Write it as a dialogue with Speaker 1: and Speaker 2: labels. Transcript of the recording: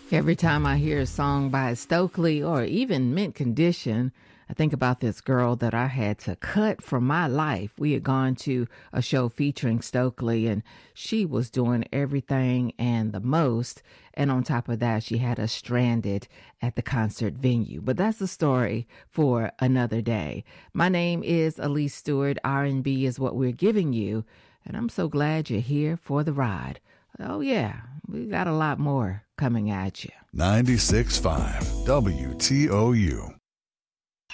Speaker 1: Every time I hear a song by Stokely or even Mint Condition, I think about this girl that I had to cut from my life. We had gone to a show featuring Stokely, and she was doing everything and the most. And on top of that, she had us stranded at the concert venue. But that's a story for another day. My name is Elise Stewart. R&B is what we're giving you, and I'm so glad you're here for the ride. Oh, yeah, we got a lot more coming at you.
Speaker 2: 96.5 WTOU.